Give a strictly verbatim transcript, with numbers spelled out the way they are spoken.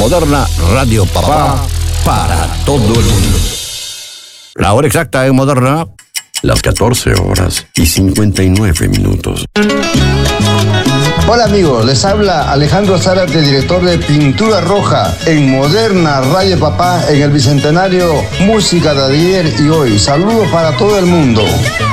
Moderna Radio Papá para todo el mundo. La hora exacta en Moderna, las catorce horas y cincuenta y nueve minutos. Hola amigos, les habla Alejandro Zárate, director de Pintura Roja en Moderna Radio Papá en el Bicentenario Música de ayer y hoy. Saludos para todo el mundo.